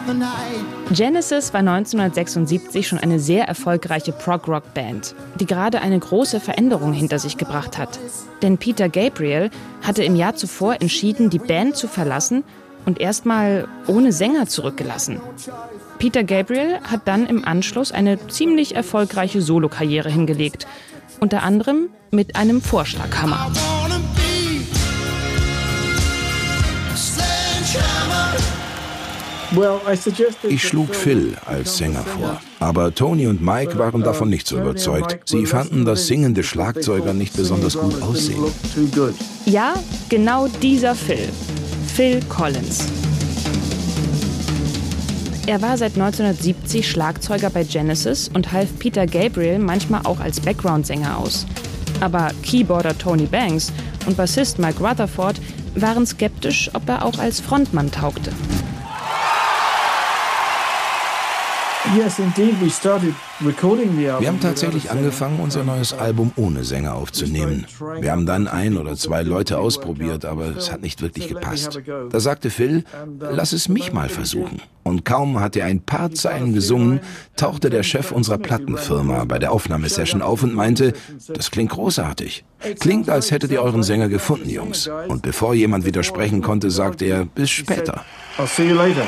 Genesis war 1976 schon eine sehr erfolgreiche Prog-Rock-Band, die gerade eine große Veränderung hinter sich gebracht hat. Denn Peter Gabriel hatte im Jahr zuvor entschieden, die Band zu verlassen und erstmal ohne Sänger zurückgelassen. Peter Gabriel hat dann im Anschluss eine ziemlich erfolgreiche Solokarriere hingelegt, unter anderem mit einem Vorschlaghammer. Ich schlug Phil als Sänger vor, aber Tony und Mike waren davon nicht so überzeugt. Sie fanden, dass singende Schlagzeuger nicht besonders gut aussehen. Ja, genau dieser Phil Collins. Er war seit 1970 Schlagzeuger bei Genesis und half Peter Gabriel manchmal auch als Background-Sänger aus. Aber Keyboarder Tony Banks und Bassist Mike Rutherford waren skeptisch, ob er auch als Frontmann taugte. Wir haben tatsächlich angefangen, unser neues Album ohne Sänger aufzunehmen. Wir haben dann 1 oder 2 Leute ausprobiert, aber es hat nicht wirklich gepasst. Da sagte Phil, lass es mich mal versuchen. Und kaum hatte er ein paar Zeilen gesungen, tauchte der Chef unserer Plattenfirma bei der Aufnahmesession auf und meinte, das klingt großartig. Klingt, als hättet ihr euren Sänger gefunden, Jungs. Und bevor jemand widersprechen konnte, sagte er, bis später. I'll see you later.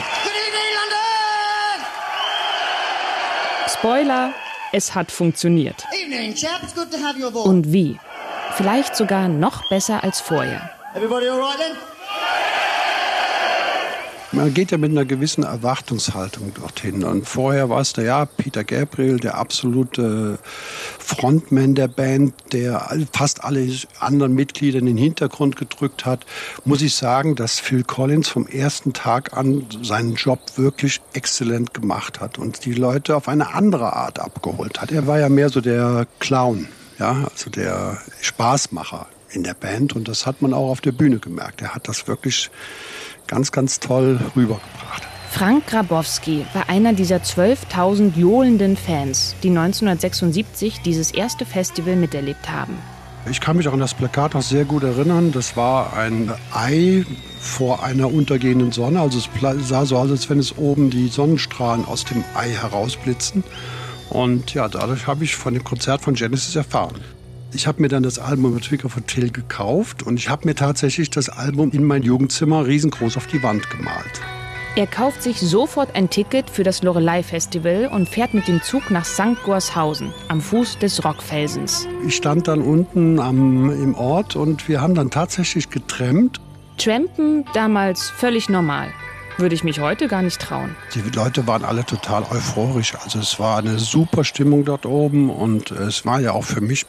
Spoiler, es hat funktioniert. Und wie? Vielleicht sogar noch besser als vorher. Man geht ja mit einer gewissen Erwartungshaltung dorthin. Und vorher war es Peter Gabriel, der absolute Frontman der Band, der fast alle anderen Mitglieder in den Hintergrund gedrückt hat. Muss ich sagen, dass Phil Collins vom ersten Tag an seinen Job wirklich exzellent gemacht hat und die Leute auf eine andere Art abgeholt hat. Er war ja mehr so der Clown, also der Spaßmacher in der Band. Und das hat man auch auf der Bühne gemerkt. Er hat das wirklich ganz, ganz toll rübergebracht. Frank Grabowski war einer dieser 12.000 johlenden Fans, die 1976 dieses erste Festival miterlebt haben. Ich kann mich auch an das Plakat noch sehr gut erinnern. Das war ein Ei vor einer untergehenden Sonne. Also es sah so aus, als wenn es oben die Sonnenstrahlen aus dem Ei herausblitzen. Und ja, dadurch habe ich von dem Konzert von Genesis erfahren. Ich habe mir dann das Album mit Vicar for Till gekauft und ich habe mir tatsächlich das Album in mein Jugendzimmer riesengroß auf die Wand gemalt. Er kauft sich sofort ein Ticket für das Loreley-Festival und fährt mit dem Zug nach St. Gorshausen, am Fuß des Rockfelsens. Ich stand dann unten im Ort und wir haben dann tatsächlich getrampt. Trampen damals völlig normal. Würde ich mich heute gar nicht trauen. Die Leute waren alle total euphorisch. Also es war eine super Stimmung dort oben und es war ja auch für mich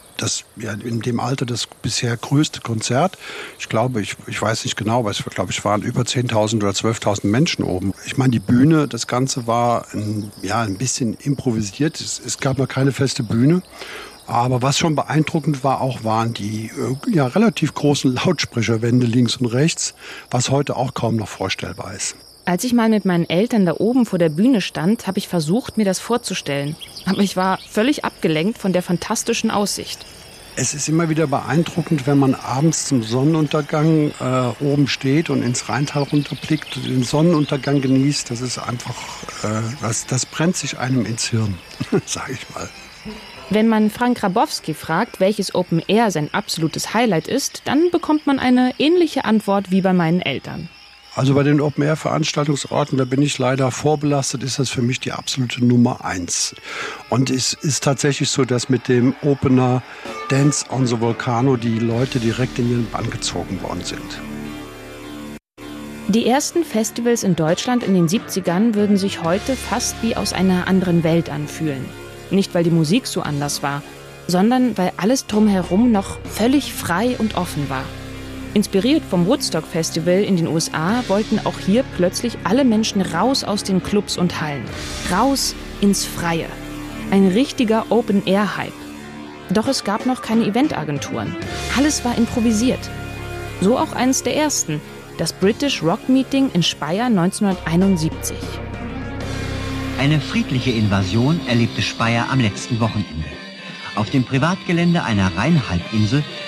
in dem Alter das bisher größte Konzert. Ich glaube, ich weiß nicht genau, aber es waren über 10.000 oder 12.000 Menschen oben. Ich meine, die Bühne, das Ganze war ein bisschen improvisiert. Es gab noch keine feste Bühne. Aber was schon beeindruckend war, waren die relativ großen Lautsprecherwände links und rechts, was heute auch kaum noch vorstellbar ist. Als ich mal mit meinen Eltern da oben vor der Bühne stand, habe ich versucht, mir das vorzustellen. Aber ich war völlig abgelenkt von der fantastischen Aussicht. Es ist immer wieder beeindruckend, wenn man abends zum Sonnenuntergang oben steht und ins Rheintal runterblickt und den Sonnenuntergang genießt. Das ist einfach, das brennt sich einem ins Hirn, sage ich mal. Wenn man Frank Grabowski fragt, welches Open Air sein absolutes Highlight ist, dann bekommt man eine ähnliche Antwort wie bei meinen Eltern. Also bei den Open-Air-Veranstaltungsorten, da bin ich leider vorbelastet, ist das für mich die absolute Nummer 1. Und es ist tatsächlich so, dass mit dem Opener Dance on the Volcano die Leute direkt in ihren Bann gezogen worden sind. Die ersten Festivals in Deutschland in den 70ern würden sich heute fast wie aus einer anderen Welt anfühlen. Nicht, weil die Musik so anders war, sondern weil alles drumherum noch völlig frei und offen war. Inspiriert vom Woodstock-Festival in den USA wollten auch hier plötzlich alle Menschen raus aus den Clubs und Hallen. Raus ins Freie. Ein richtiger Open-Air-Hype. Doch es gab noch keine Eventagenturen. Alles war improvisiert. So auch eines der ersten, das British Rock Meeting in Speyer 1971. Eine friedliche Invasion erlebte Speyer am letzten Wochenende. Auf dem Privatgelände einer Rheinhalbinsel